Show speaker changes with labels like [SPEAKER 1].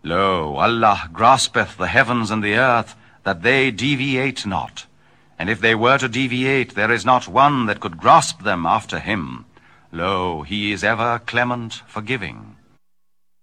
[SPEAKER 1] Lo, Allah graspeth the heavens and the earth, that they deviate not. And if they were to deviate, there is not one that could grasp them after him. Lo, he is ever clement, forgiving.